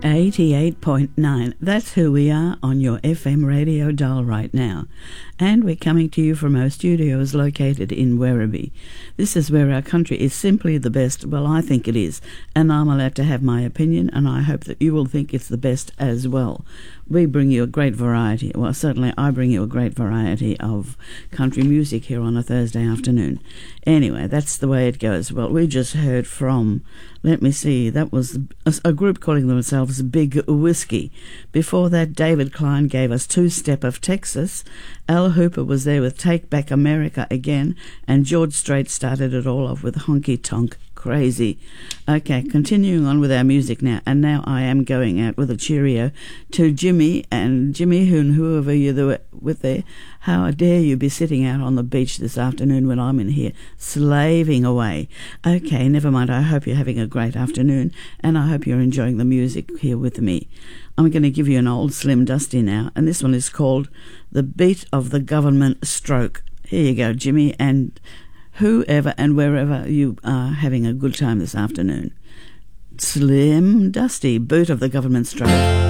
88.9. That's who we are on your FM radio dial right now. And we're coming to you from our studios located in Werribee. This is where our country is simply the best. Well, I think it is. And I'm allowed to have my opinion, and I hope that you will think it's the best as well. We bring you a great variety. Well, certainly I bring you a great variety of country music here on a Thursday afternoon. Anyway, that's the way it goes. Well, we just heard from, let me see, that was a group calling themselves Big Whiskey. Before that, David Klein gave us Two Step of Texas. Al Hooper was there with Take Back America Again, and George Strait started it all off with Honky Tonk Crazy. Okay, continuing on with our music now, and now I am going out with a cheerio to Jimmy, and Jimmy, whoever you're with there, how dare you be sitting out on the beach this afternoon when I'm in here slaving away. Okay, never mind, I hope you're having a great afternoon, and I hope you're enjoying the music here with me. I'm going to give you an old Slim Dusty now, and this one is called The Beat of the Government Stroke. Here you go, Jimmy, and whoever and wherever you are having a good time this afternoon. Slim Dusty, Boot of the Government Stroke.